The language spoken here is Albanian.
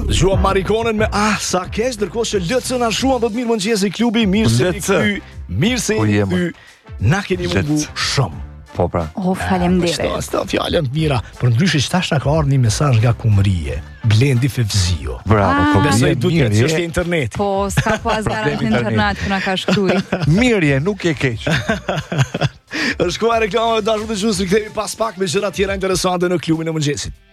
Dëgjuam Marikonën me sa keq, ndërkohë që LC na shuan do të mirë mëngjesi klubi, mirë se jeni këtu. Mirë se jeni këtu. Na keni mungu shumë. Po pra. Faleminderit. Sto fjalën të mira. Për ndryshe që tash na ka ardhur një mesazh nga Kumrie. Blendi Fevzio. Bravo, besoj duhet të është interneti. Po, s'ka pas garant internet që na ka shkruaj. Mirje, nuk je keq. Është koha reklama dashur të jush, kthehemi pas pak me gjëra tjera interesante në klubin e mëngjesit.